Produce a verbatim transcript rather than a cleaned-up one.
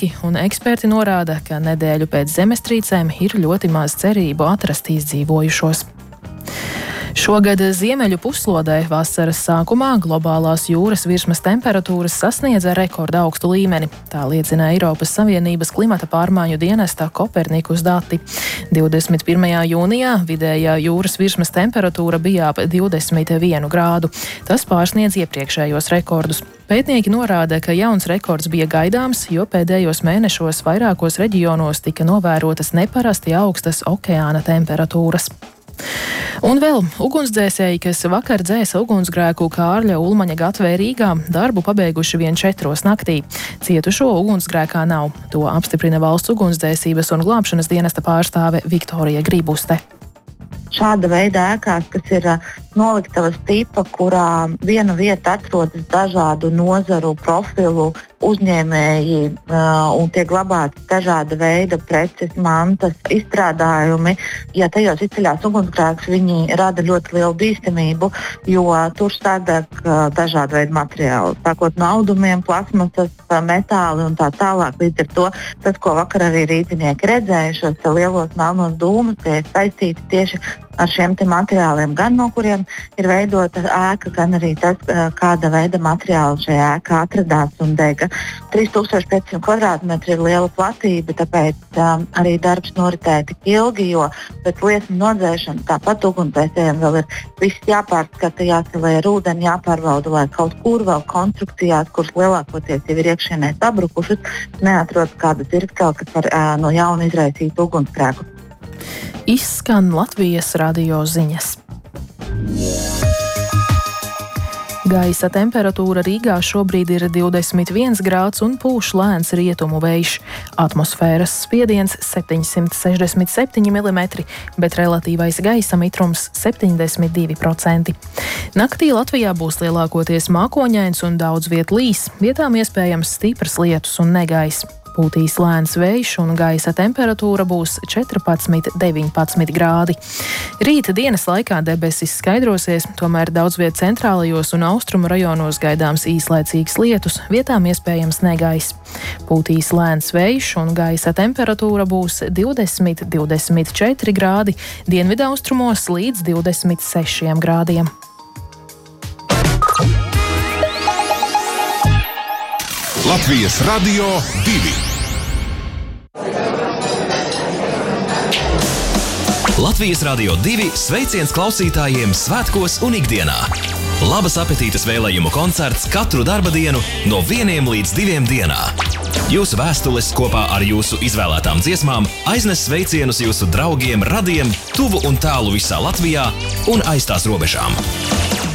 laiki, un eksperti norāda, ka nedēļu pēc zemestrīcēm ir ļoti maz cerību atrast izdzīvojušos. Šogad ziemeļu puslodē vasaras sākumā globālās jūras virsmas temperatūras sasniedza rekorda augstu līmeni. Tā liecina Eiropas Savienības klimata pārmaiņu dienesta Kopernikus dati. divdesmit pirmajā jūnijā vidējā jūras virsmas temperatūra bija ap divdesmit vienu grādu. Tas pārsniedz iepriekšējos rekordus. Pētnieki norāda, ka jauns rekords bija gaidāms, jo pēdējos mēnešos vairākos reģionos tika novērotas neparasti augstas okeāna temperatūras. Un vēl ugunsdzēsēji, kas vakar dzēsa ugunsgrēku Kārļa Ulmaņa gatavē Rīgā, darbu pabeiguši vien četros naktī. Cietušo ugunsgrēkā nav. To apstiprina valsts ugunsdzēsības un glābšanas dienesta pārstāve Viktorija Gribuste. Šāda veida ēkās, kas ir noliktavas tipa, kurā viena vieta atrodas dažādu nozaru profilu uzņēmēji uh, un tiek glabāti dažāda veida preces, mantas, izstrādājumi. Ja tajos izceļās ugunsgrēks, viņi rada ļoti lielu bīstamību, jo tur sadeg uh, dažādu veidu materiālu, sākot no audumiem, plasmasas, metāli un tā tālāk. Līdz ar to tas, ko vakar arī rīznieki redzēja, šos lielos melnos dūmus, tie ir saistīti tieši ar šiem te materiāliem, gan no kuriem ir veidota ēka, gan arī tas, kāda veida materiāli šajā ēkā atradās un dega. trīs tūkstoši pieci simti kvadrātmetri ir liela platība, tāpēc um, arī darbs noritēja tik ilgi, jo pēc liesmu nodzēšanas tāpat ugunsdzēsējiem vēl ir viss jāpārskata, jāsilē ar ūdeni, jāpārbauda, lai kaut kur vēl konstrukcijās, kuras lielākoties jau ir iekšienē sabrukušas, neatrodas kāda dzirkstele, kas var uh, no jauna izraisīt ugunsgrēku. Izskan Latvijas radio ziņas. Gaisa temperatūra Rīgā šobrīd ir divdesmit viens grāds un pūš lēns rietumu vējš. Atmosfēras spiediens septiņsimt sešdesmit septiņi milimetri, bet relatīvais gaisa mitrums septiņdesmit divi procenti. Naktī Latvijā būs lielākoties mākoņains un daudz viet līs, vietām iespējams stiprs lietus un negaiss. Pūtīs lēns vējš un gaisa temperatūra būs četrpadsmit deviņpadsmit grādi. Rīta dienas laikā debesis skaidrosies, tomēr daudz viet centrālajos un austrumu rajonos gaidāms īslaicīgs lietus, vietām iespējams negaiss. Pūtīs lēns vējš un gaisa temperatūra būs divdesmit līdz divdesmit četri grādi, dienvidaustrumos līdz divdesmit sešiem grādiem. Latvijas radio divi. Latvijas radio divi sveiciens klausītājiem svētkos un ikdienā. Labas apetītes vēlējumu koncerts katru darba dienu no vieniem līdz diviem dienā. Jūsu vēstules kopā ar jūsu izvēlētām dziesmām aiznes sveicienus jūsu draugiem, radiem, tuvu un tālu visā Latvijā un aiz tās robežām.